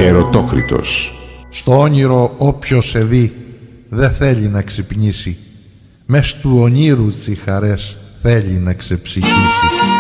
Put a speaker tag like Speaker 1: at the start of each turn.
Speaker 1: Ερωτόκριτος.
Speaker 2: Στο όνειρο όποιος σε δει δεν θέλει να ξυπνήσει, μες του ονείρου τις χαρές θέλει να ξεψυχήσει.